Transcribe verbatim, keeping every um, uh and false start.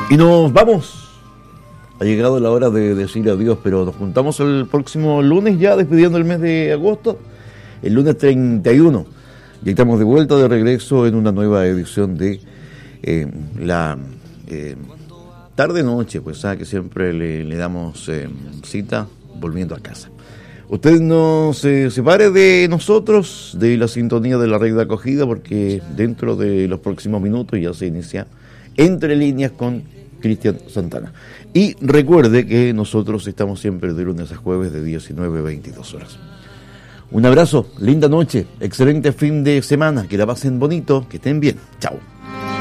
Y nos vamos. Ha llegado la hora de decir adiós, pero nos juntamos el próximo lunes ya, despidiendo el mes de agosto, el lunes treinta y uno. Ya estamos de vuelta, de regreso en una nueva edición de eh, la eh, tarde-noche, pues sabe que siempre le, le damos eh, cita volviendo a casa. Usted no se separe de nosotros, de la sintonía de la red de acogida, porque dentro de los próximos minutos ya se inicia Entre Líneas con Cristian Santana. Y recuerde que nosotros estamos siempre de lunes a jueves de diecinueve a veintidós horas. Un abrazo, linda noche, excelente fin de semana, que la pasen bonito, que estén bien. Chao.